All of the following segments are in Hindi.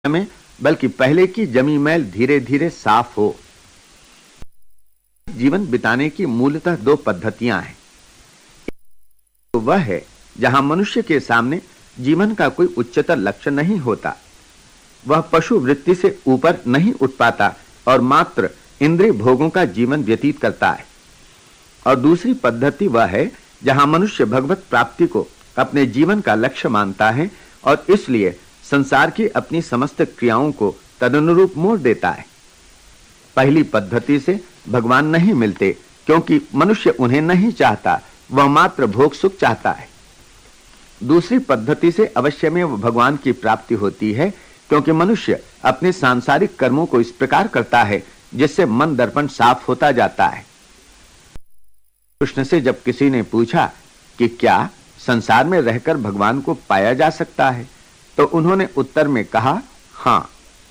में, बल्कि पहले की जमी मैल धीरे धीरे साफ हो। जीवन बिताने की मूलतः दो पद्धतियां हैं। तो वह है जहां मनुष्य के सामने जीवन का कोई उच्चतर लक्ष्य नहीं होता, वह पशु वृत्ति से ऊपर नहीं उठ पाता और मात्र इंद्रिय भोगों का जीवन व्यतीत करता है। और दूसरी पद्धति वह है जहां मनुष्य भगवत प्राप्ति को अपने जीवन का लक्ष्य मानता है और इसलिए संसार की अपनी समस्त क्रियाओं को तदनुरूप मोड़ देता है। पहली पद्धति से भगवान नहीं मिलते क्योंकि मनुष्य उन्हें नहीं चाहता, वह मात्र भोग सुख चाहता है। दूसरी पद्धति से अवश्य में भगवान की प्राप्ति होती है क्योंकि मनुष्य अपने सांसारिक कर्मों को इस प्रकार करता है जिससे मन दर्पण साफ होता जाता है। कृष्ण से जब किसी ने पूछा कि क्या संसार में रहकर भगवान को पाया जा सकता है, तो उन्होंने उत्तर में कहा, हां।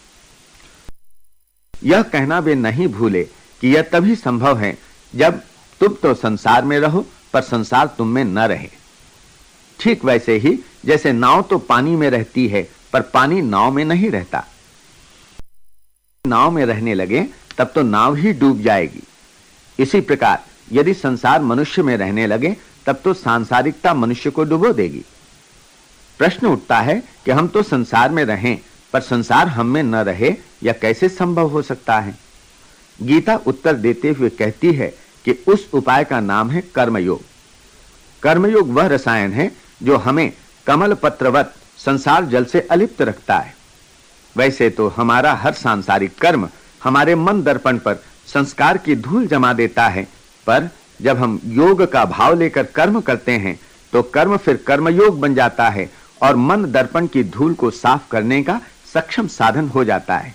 यह कहना वे नहीं भूले कि यह तभी संभव है जब तुम तो संसार में रहो पर संसार तुम में न रहे। ठीक वैसे ही जैसे नाव तो पानी में रहती है पर पानी नाव में नहीं रहता। नाव में रहने लगे तब तो नाव ही डूब जाएगी। इसी प्रकार यदि संसार मनुष्य में रहने लगे तब तो सांसारिकता मनुष्य को डुबो देगी। प्रश्न उठता है कि हम तो संसार में रहें पर संसार हम में न रहे, यह कैसे संभव हो सकता है? गीता उत्तर देते हुए कहती है कि उस उपाय का नाम है कर्मयोग। कर्मयोग वह रसायन है जो हमें कमल पत्रवत संसार जल से अलिप्त रखता है। वैसे तो हमारा हर सांसारिक कर्म हमारे मन दर्पण पर संस्कार की धूल जमा देता है, पर जब हम योग का भाव लेकर कर्म करते हैं तो कर्म फिर कर्मयोग बन जाता है और मन दर्पण की धूल को साफ करने का सक्षम साधन हो जाता है।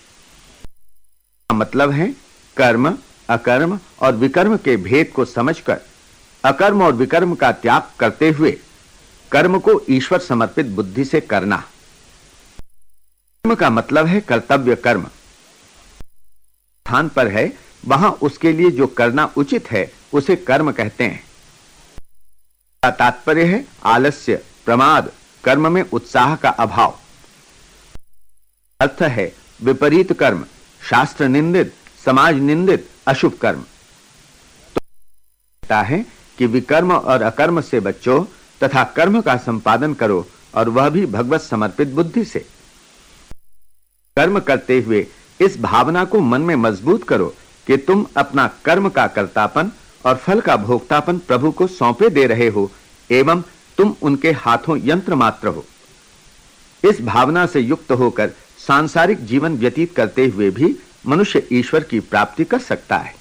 मतलब है कर्म, अकर्म और विकर्म के भेद को समझकर अकर्म और विकर्म का त्याग करते हुए कर्म को ईश्वर समर्पित बुद्धि से करना। कर्म का मतलब है कर्तव्य कर्म। स्थान पर है वहां उसके लिए जो करना उचित है उसे कर्म कहते हैं। तात्पर्य है आलस्य, प्रमाद, कर्म में उत्साह का अभाव। अर्थ है विपरीत कर्म, शास्त्र निंदित, समाज निंदित अशुभ कर्म। तो कहता है कि विकर्म और अकर्म से बचो तथा कर्म का संपादन करो और वह भी भगवत समर्पित बुद्धि से। कर्म करते हुए इस भावना को मन में मजबूत करो कि तुम अपना कर्म का कर्तापन और फल का भोक्तापन प्रभु को सौंपे दे रहे हो एवं तुम उनके हाथों यंत्र मात्र हो। इस भावना से युक्त होकर सांसारिक जीवन व्यतीत करते हुए भी मनुष्य ईश्वर की प्राप्ति कर सकता है।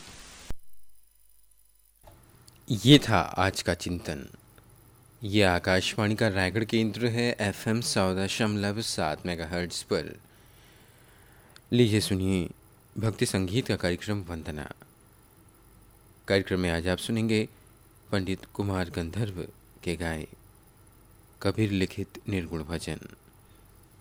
ये था आज का चिंतन। ये आकाशवाणी का रायगढ़ केंद्र है FM 100.7 मेगाहर्ट्ज पर। लीजिए सुनिए भक्ति संगीत का कार्यक्रम वंदना। कार्यक्रम में आज आप सुनेंगे पंडित कुमार गंधर्व के गाए कबीर लिखित निर्गुण भजन।